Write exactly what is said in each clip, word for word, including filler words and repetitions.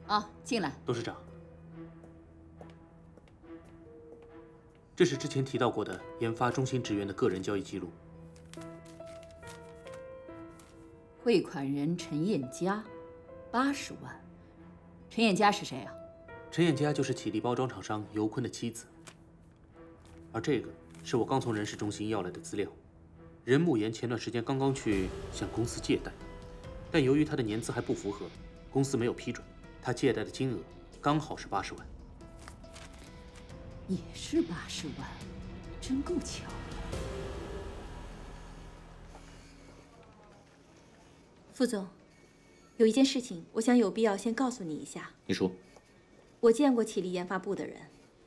啊，进来。 董事长，这是之前提到过的研发中心职员的个人交易记录。 汇款人陈燕佳，八十万。陈燕佳是谁啊？ 陈燕佳就是启力包装厂商尤坤的妻子。而这个是我刚从人事中心要来的资料。任慕言前段时间刚刚去向公司借贷，但由于他的年资还不符合，公司没有批准。他借贷的金额刚好是八十万。 也是八十万，真够巧。 副总，有一件事情，我想有必要先告诉你一下。 你说。 我见过启力研发部的人。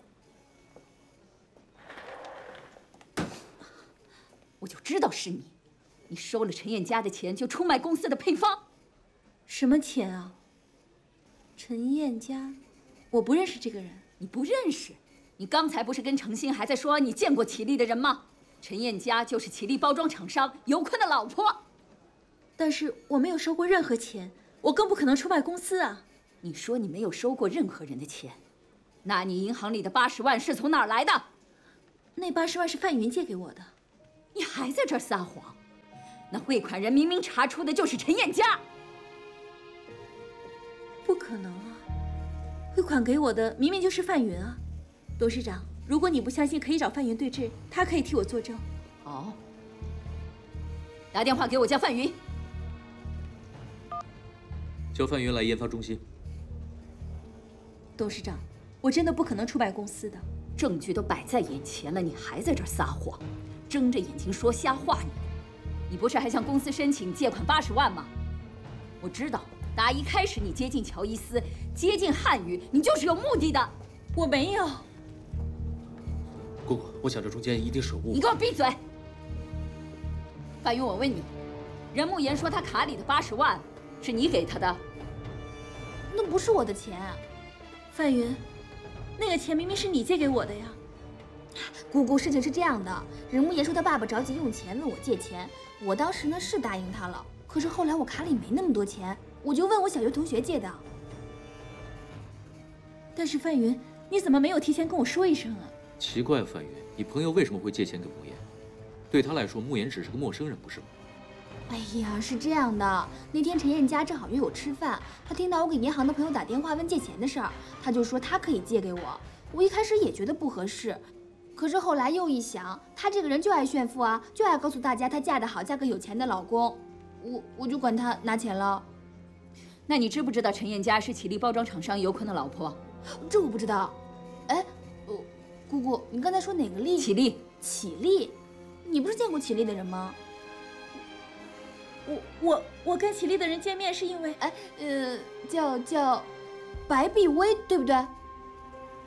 我就知道是你，你收了陈燕佳的钱，就出卖公司的配方。 什么钱啊？陈燕佳，我不认识这个人。 你不认识？你刚才不是跟程鑫还在说你见过启力的人吗？陈燕佳就是启力包装厂商尤坤的老婆。 但是我没有收过任何钱，我更不可能出卖公司啊。 你说你没有收过任何人的钱，那你银行里的八十万是从哪儿来的？ 那八十万是范云借给我的。 你还在这儿撒谎？那汇款人明明查出的就是陈燕佳。 不可能啊！汇款给我的明明就是范云啊！董事长，如果你不相信，可以找范云对质，他可以替我作证。 好，打电话给我叫范云。 叫范云来研发中心。 董事长，我真的不可能出卖公司的。 证据都摆在眼前了，你还在这儿撒谎，睁着眼睛说瞎话你！你不是还向公司申请借款八十万吗？我知道。打一开始，你接近乔伊斯，接近汉语，你就是有目的的。 我没有。 姑姑，我想这中间一定是有误会。 你给我闭嘴！范云，我问你，任慕言说他卡里的八十万是你给他的？ 那不是我的钱。范云，那个钱明明是你借给我的呀。 姑姑，事情是这样的，任慕言说他爸爸着急用钱，问我借钱，我当时呢是答应他了，可是后来我卡里没那么多钱。我就问我小学同学借的。 但是范云，你怎么没有提前跟我说一声啊？ 奇怪，范云，你朋友为什么会借钱给慕言？对他来说，慕言只是个陌生人，不是吗？ 哎呀，是这样的，那天陈燕佳正好约我吃饭，他听到我给银行的朋友打电话问借钱的事儿，他就说他可以借给我。我一开始也觉得不合适，可是后来又一想，他这个人就爱炫富啊，就爱告诉大家他嫁得好，嫁个有钱的老公，我我就管他拿钱了。 那你知不知道陈燕佳是启力包装厂商尤坤的老婆？ 这我不知道。哎，呃，姑姑，你刚才说哪个力？ 启力。 启力，你不是见过启力的人吗？ 我我我跟启力的人见面是因为， 哎，呃，叫叫白碧薇，对不对？